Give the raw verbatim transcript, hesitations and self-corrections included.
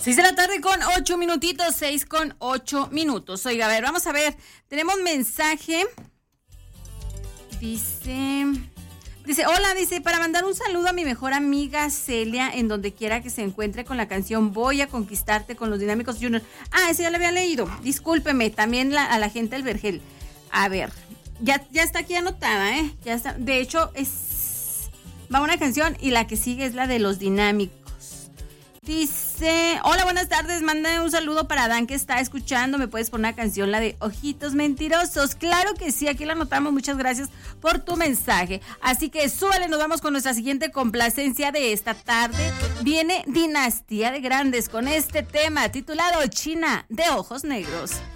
Seis de la tarde con ocho minutitos, seis con ocho minutos. Oiga, a ver, vamos a ver. Tenemos mensaje. Dice, dice, hola, dice, para mandar un saludo a mi mejor amiga Celia, en donde quiera que se encuentre, con la canción Voy a Conquistarte con los Dinámicos Junior. Ah, ese ya lo había leído. Discúlpeme, también la, a la gente del Vergel. A ver, ya, ya está aquí anotada, ¿eh? Ya está. De hecho, es va una canción y la que sigue es la de los Dinámicos. Dice, hola, buenas tardes, manda un saludo para Dan que está escuchando, ¿me puedes poner una canción, la de Ojitos Mentirosos? Claro que sí, aquí la anotamos, muchas gracias por tu mensaje. Así que súbale, nos vamos con nuestra siguiente complacencia de esta tarde. Viene Dinastía de Grandes con este tema titulado China de Ojos Negros.